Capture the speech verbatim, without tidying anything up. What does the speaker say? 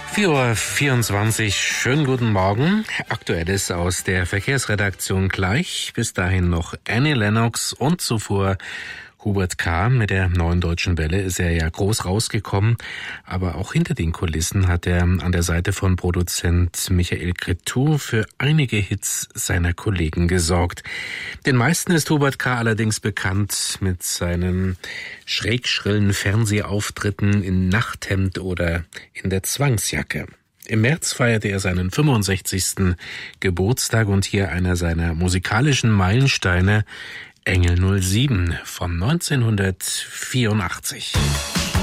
vier Uhr vierundzwanzig, schönen guten Morgen. Aktuelles aus der Verkehrsredaktion gleich. Bis dahin noch Annie Lennox und zuvor Hubert K. Mit der Neuen Deutschen Welle ist er ja groß rausgekommen, aber auch hinter den Kulissen hat er an der Seite von Produzent Michael Cretu für einige Hits seiner Kollegen gesorgt. Den meisten ist Hubert K. allerdings bekannt mit seinen schrägschrillen Fernsehauftritten in Nachthemd oder in der Zwangsjacke. Im März feierte er seinen fünfundsechzigsten Geburtstag und hier einer seiner musikalischen Meilensteine, Engel null sieben von neunzehnhundertvierundachtzig.